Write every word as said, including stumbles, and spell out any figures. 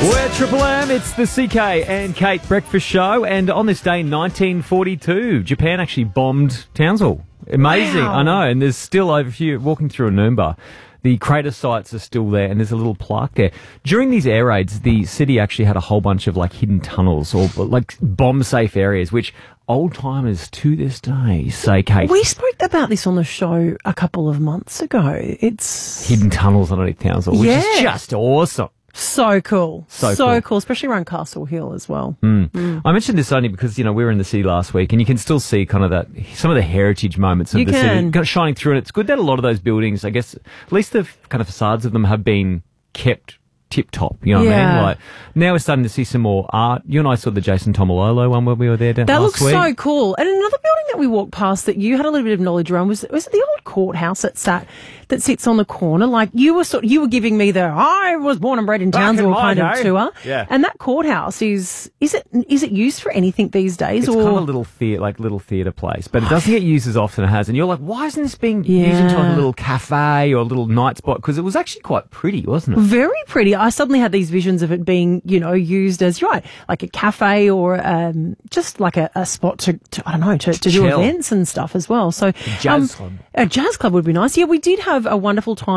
We're Triple M, it's the C K and Kate Breakfast Show, and on this day in nineteen forty-two, Japan actually bombed Townsville. Amazing, Wow. I know, and there's still over here, walking through Nuremberg, the crater sites are still there, and there's a little plaque there. During these air raids, the city actually had a whole bunch of like hidden tunnels or like bomb-safe areas, which old-timers to this day say, Kate, We spoke about this on the show a couple of months ago. It's hidden tunnels underneath Townsville, which Yeah. is just awesome. so cool. So So, cool. cool. especially around Castle Hill as well. I mentioned this only because, you know, we were in the city last week and you can still see kind of that, some of the heritage moments of You the city can. kind of shining through. And it's good that a lot of those buildings, I guess, at least the f- kind of facades of them have been kept tip top. You know what I Yeah. mean? Like, now we're starting to see some more art. You and I saw the Jason Tomalolo one when we were there down That last looks week. so cool. And another building that we walked past that you had a little bit of knowledge around was was it the old courthouse that sat that sits on the corner? Like you were sort you were giving me the I was born and bred in Back in Townsville my kind of day. tour. Yeah. And that courthouse is is it is it used for anything these days? It's or kind of a little theatre, like little theatre place, but it doesn't get used as often as it has. And you're like, why isn't this being used into like a Yeah. little cafe or a little night spot? Because it was actually quite pretty, wasn't it? very pretty. I suddenly had these visions of it being, you know, used as, you're right, like a cafe or um, just like a, a spot to, to, I don't know, to, to do chill. events and stuff as well. So jazz um, club. A jazz club would be nice. Yeah, we did have a wonderful time.